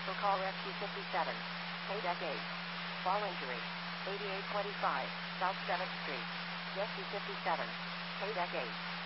Vehicle call rescue 57. Paydeck 8. Fall injury. 8825 South 7th Street. Rescue 57. Paydeck 8.